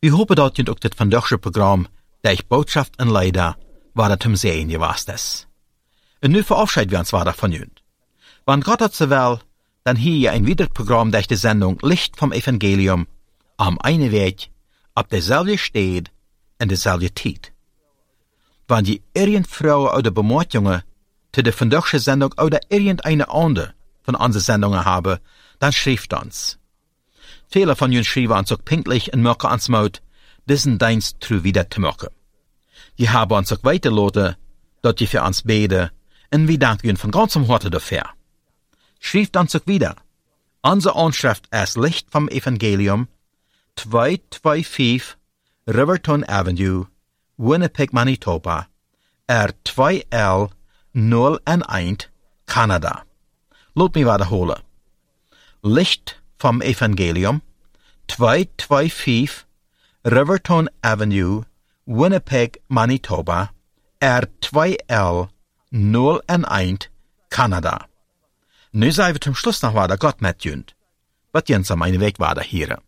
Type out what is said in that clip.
We hopen dat je ook dit vandaagse programma, der Botschaft en Leider, waar het hem zijn geweest is. En nu verabschieden we ons waardig van jullie. Want Gott hat so wel, dan hier je een wieder Programm durch de Sendung Licht vom Evangelium, am einen Weg, op dezelfde Stad en dezelfde Tijd. Wanneer je irgend Vrouwen oder Bemerkungen zu der vandaagse Sendung oder irgendeine andere von unseren Sendungen haben, dann schreibt uns. Viele von uns schreiben uns auch pünktlich und machen uns Mut, diesen Dienst true wieder zu machen. Die haben uns auch weitergelassen, dass die für uns beten, und wir danken ihnen von ganzem Herzen dafür. Schreibt uns auch wieder. Unsere Anschrift ist Licht vom Evangelium, 225 Riverton Avenue, Winnipeg, Manitoba, R2L 011, Kanada. Laat mich wiederholen. Licht vom Evangelium, 225 Riverton Avenue, Winnipeg, Manitoba, R2L 011, Kanada. Nu zijn we zum Schluss noch weiter Gott mit jünd. Wat jens am einen Weg weiter hier.